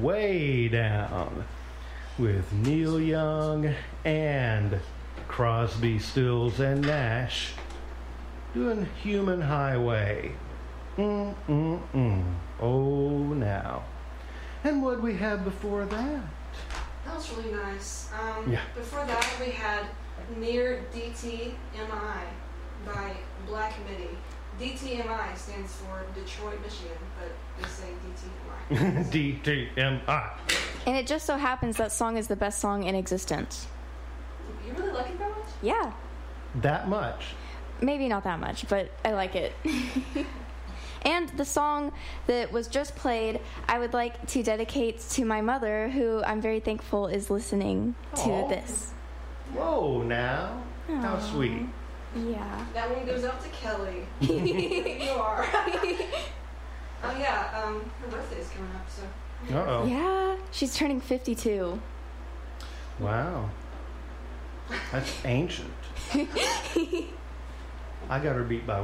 Way Down with Neil Young and Crosby, Stills, and Nash doing Human Highway. Oh, now. And what we had before that? That was really nice. Yeah. Before that, we had Near DTMI by Black Midi. DTMI stands for Detroit, Michigan, but they say DTMI. DTMI. And it just so happens that song is the best song in existence. You really like it that much? Yeah. That much. Maybe not that much, but I like it. And the song that was just played, I would like to dedicate to my mother, who I'm very thankful is listening to this. Whoa, now. How Aw. sweet. Yeah. That one goes out to Kelly. You are. Oh yeah, her birthday's coming up, so. Uh-oh. Yeah, she's turning 52. Wow. That's ancient. I got her beat by